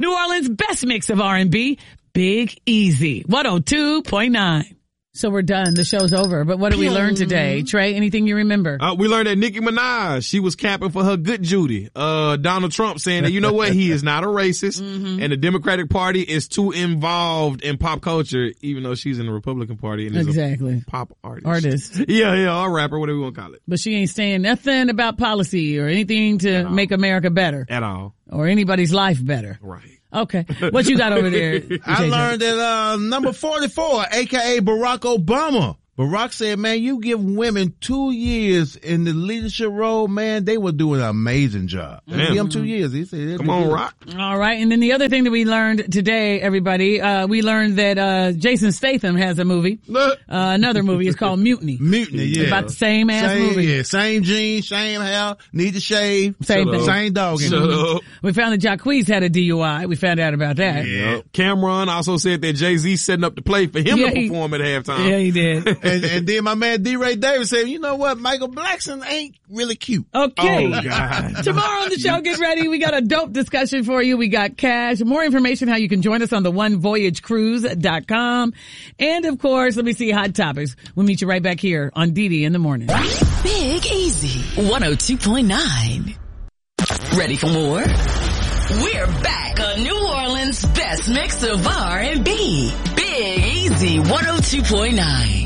New Orleans' best mix of R&B, Big Easy, 102.9. So we're done. The show's over. But what did we learn today? Trey, anything you remember? We learned that Nicki Minaj, she was capping for her good Judy. Donald Trump saying that, you know what? He is not a racist. And the Democratic Party is too involved in pop culture, even though she's in the Republican Party and is a pop artist. Yeah, or rapper, whatever you want to call it. But she ain't saying nothing about policy or anything to make America better. At all. Or anybody's life better. Right. Okay. What you got over there? I learned that number 44, a.k.a. Barack Obama. Barack said, man, you give women 2 years in the leadership role, man, they will do an amazing job. Give them 2 years. He said, come on, Rock. All right. And then the other thing that we learned today, everybody, we learned that Jason Statham has a movie. Another movie. It's called Mutiny. Mutiny, yeah. It's about the same movie. Yeah, same jeans, same hair, need to shave. Same thing. Same dog. Shut up. We found that Jacquees had a DUI. We found out about that. Yeah. Cameron also said that Jay-Z setting up the play for him to perform at halftime. Yeah, he did. And then my man D-Ray Davis said, you know what? Michael Blackson ain't really cute. Okay. Oh, God. Tomorrow on the show, get ready. We got a dope discussion for you. We got cash. More information how you can join us on the onevoyagecruise.com. And of course, let me see hot topics. We'll meet you right back here on DD in the morning. Big Easy 102.9. Ready for more? We're back on New Orleans' best mix of R&B. Big Easy 102.9.